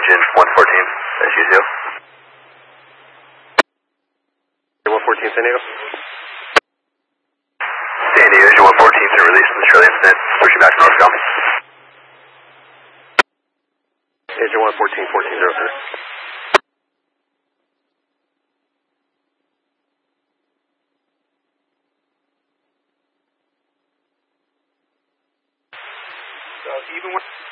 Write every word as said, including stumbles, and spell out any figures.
Engine one fourteen, as usual. one fourteen, San Diego. San Diego, Engine one fourteen, been released from the Charlie incident. Switching back to Northcom. Engine one fourteen, fourteen zero, sir. So even when